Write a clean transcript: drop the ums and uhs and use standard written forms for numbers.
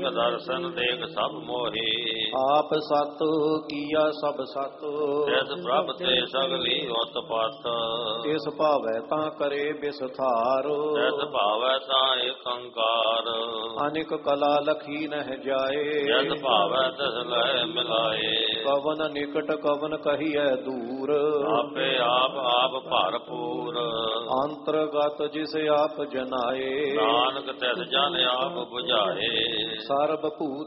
ਦਰਸ਼ਨ ਦੇਖ ਸਭ ਮੋਹੀ। ਆਪ ਸਤ ਕੀਆ ਸਭ ਸਤ, ਤਿਸ ਪ੍ਰਭ ਤੇ ਸਗਲੀ ਉਤਪਤ। ਤਿਸ ਭਾਵੈ ਤਾਂ ਕਰੇ ਵਿਸਥਾਰ, ਤਿਸ ਭਾਵੈ ਤਾਂ ਏਕੰਕਾਰ। ਅਨਿਕ ਕਲਾ ਲਖੀ ਨਹਿ ਜਾਏ, ਜਦ ਭਾਵੈ ਤਿਸ ਲੈ ਮਿਲਾਏ। ਕਵਨ ਨਿਕਟ ਕਵਨ ਕਹੀਐ ਦੂਰ, ਆਪੇ ਆਪ ਆਪ ਭਰਪੂਰ। ਅੰਤਰਗਤ ਜਿਸ ਆਪ ਜਨਾਏ, ਨਾਨਕ ਤਿਸ ਜਨ ਆਪ ਬੁਝਾਏ। ਸਰਬ ਭੂਤ